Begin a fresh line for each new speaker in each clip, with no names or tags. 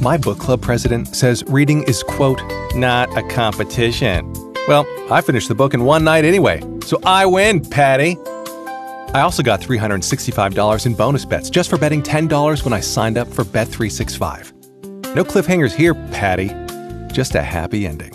My book club president says reading is, quote, not a competition. Well, I finished the book in one night anyway, so I win, Patty. I also got $365 in bonus bets just for betting $10 when I signed up for Bet365. No cliffhangers here, Patty. Just a happy ending.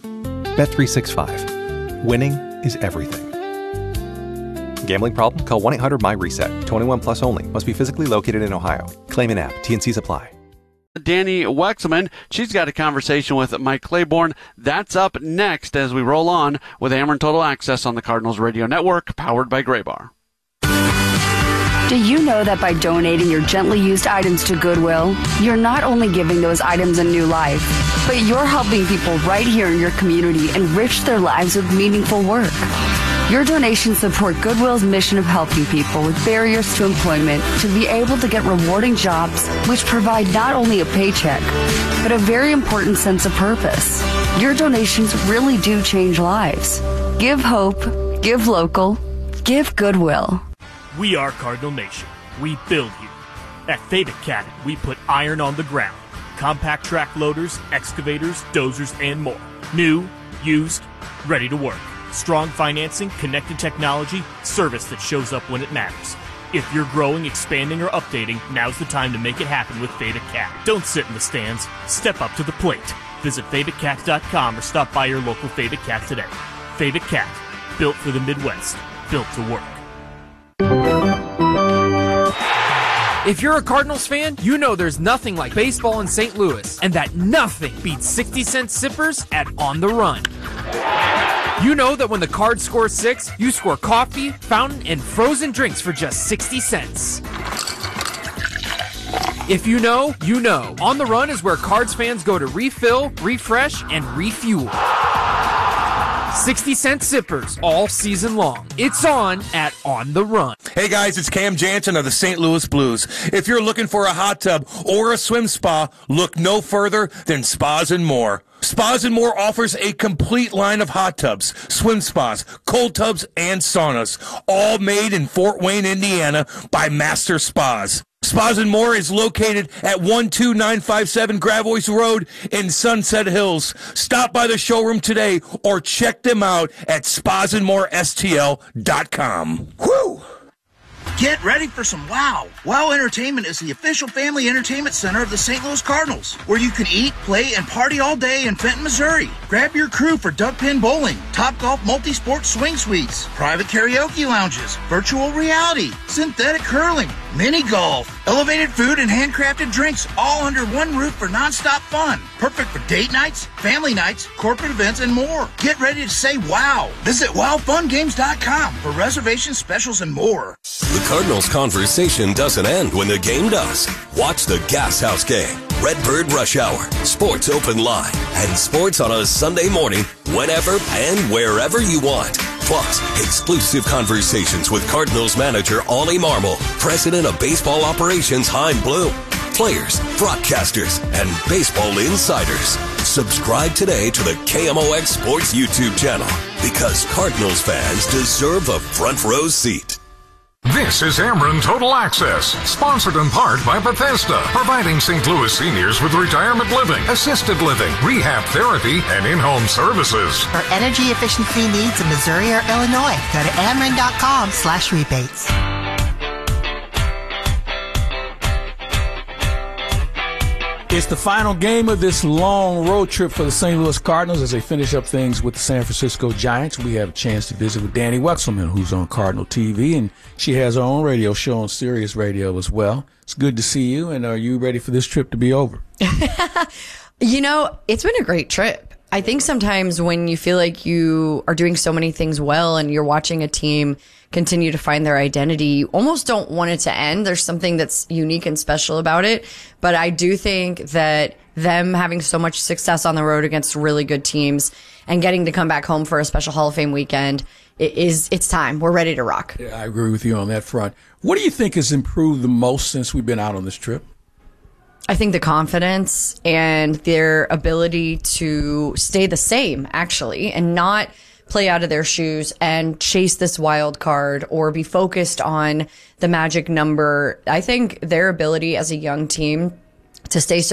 Bet365. Winning is everything. Gambling problem? Call 1-800-MY-RESET. 21 plus only. Must be physically located in Ohio. Claim in app. T&Cs apply.
Danny Wexelman, she's got a conversation with Mike Claiborne. That's up next as we roll on with Ameren Total Access on the Cardinals Radio Network, powered by Graybar.
Do you know that by donating your gently used items to Goodwill, you're not only giving those items a new life, but you're helping people right here in your community enrich their lives with meaningful work? Your donations support Goodwill's mission of helping people with barriers to employment to be able to get rewarding jobs which provide not only a paycheck, but a very important sense of purpose. Your donations really do change lives. Give hope, give local, give Goodwill.
We are Cardinal Nation. We build here. At Fabic Cat, we put iron on the ground. Compact track loaders, excavators, dozers, and more. New, used, ready to work. Strong financing, connected technology, service that shows up when it matters. If you're growing, expanding, or updating, now's the time to make it happen with Fabic Cat. Don't sit in the stands. Step up to the plate. Visit FabicCat.com or stop by your local Fabic Cat today. Fabic Cat. Built for the Midwest. Built to work.
If you're a Cardinals fan, you know there's nothing like baseball in St. Louis, and that nothing beats 60-cent sippers at On the Run. You know that when the Cards score 6, you score coffee, fountain, and frozen drinks for just 60 cents. If you know, you know. On the Run is where Cards fans go to refill, refresh, and refuel. 60-cent sippers all season long. It's on at On the Run.
Hey guys, it's Cam Jansen of the St. Louis Blues. If you're looking for a hot tub or a swim spa, look no further than Spas and More. Spas and More offers a complete line of hot tubs, swim spas, cold tubs, and saunas, all made in Fort Wayne, Indiana by Master Spas. Spas and More is located at 12957 Gravois Road in Sunset Hills. Stop by the showroom today or check them out at spasandmorestl.com. Woo!
Get ready for some wow. Wow Entertainment is the official family entertainment center of the St. Louis Cardinals, where you can eat, play, and party all day in Fenton, Missouri. Grab your crew for duck pin bowling, Topgolf multi-sport swing suites, private karaoke lounges, virtual reality, synthetic curling, mini golf, elevated food, and handcrafted drinks, all under one roof for nonstop fun. Perfect for date nights, family nights, corporate events, and more. Get ready to say wow. Visit wowfungames.com for reservations, specials, and more.
The Cardinals conversation doesn't end when the game does. Watch the Gas House game, Redbird Rush Hour, Sports Open Line, and sports on a Sunday morning whenever and wherever you want. Plus, exclusive conversations with Cardinals manager Ollie Marmol, president of baseball operations Chaim Bloom, players, broadcasters, and baseball insiders. Subscribe today to the KMOX Sports YouTube channel because Cardinals fans deserve a front row seat.
This is Ameren Total Access, sponsored in part by Bethesda, providing St. Louis seniors with retirement living, assisted living, rehab therapy, and in-home services.
For energy efficiency needs in Missouri or Illinois, go to ameren.com/rebates.
It's the final game of this long road trip for the St. Louis Cardinals as they finish up things with the San Francisco Giants. We have a chance to visit with Danny Wexelman, who's on Cardinal TV, and she has her own radio show on Sirius Radio as well. It's good to see you, and are you ready for this trip to be over?
You know, it's been a great trip. I think sometimes when you feel like you are doing so many things well and you're watching a team continue to find their identity, you almost don't want it to end. There's something that's unique and special about it. But I do think that them having so much success on the road against really good teams and getting to come back home for a special Hall of Fame weekend, it's time. We're ready to rock.
Yeah, I agree with you on that front. What do you think has improved the most since we've been out on this trip?
I think the confidence and their ability to stay the same, actually, and not play out of their shoes and chase this wild card or be focused on the magic number. I think their ability as a young team to stay so